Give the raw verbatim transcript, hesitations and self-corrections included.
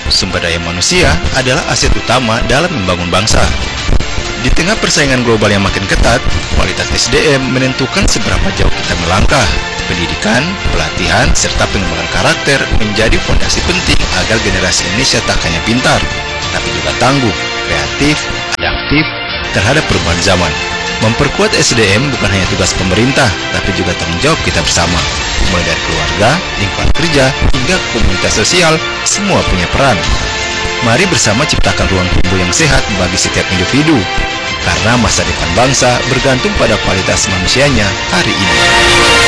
sumber daya manusia adalah aset utama dalam membangun bangsa. Di tengah persaingan global yang makin ketat, kualitas S D M menentukan seberapa jauh kita melangkah. Pendidikan, pelatihan, serta pengembangan karakter menjadi fondasi penting agar generasi Indonesia tak hanya pintar, tapi juga tangguh, kreatif, adaptif terhadap perubahan zaman. Memperkuat S D M bukan hanya tugas pemerintah, tapi juga tanggung jawab kita bersama. Mulai dari keluarga, lingkungan kerja, hingga komunitas sosial, semua punya peran. Mari bersama ciptakan ruang tumbuh yang sehat bagi setiap individu, karena masa depan bangsa bergantung pada kualitas manusianya hari ini.